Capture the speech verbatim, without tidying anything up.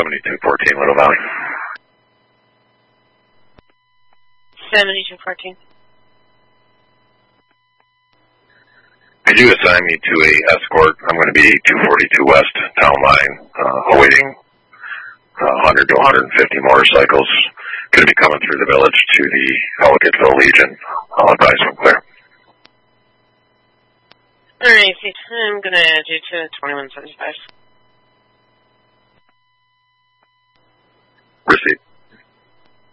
seventy-two fourteen, Little Valley. seventy-two fourteen. Could you assign me to a escort? I'm going to be two forty-two West Town Line, uh, awaiting uh, one hundred to one hundred fifty motorcycles. Going to be coming through the village to the Ellicottville Legion. I'll advise when clear. Alright, I'm going to add you to twenty-one seventy-five.